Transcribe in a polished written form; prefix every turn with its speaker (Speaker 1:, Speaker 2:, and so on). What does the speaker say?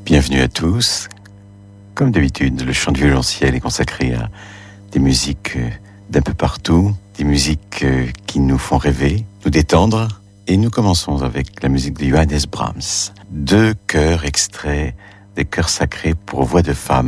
Speaker 1: Bienvenue à tous. Comme d'habitude, le chant du violonciel est consacré à des musiques d'un peu partout, des musiques qui nous font rêver, nous détendre. Et nous commençons avec la musique de Johannes Brahms. 2 chœurs extraits des chœurs sacrés pour voix de femme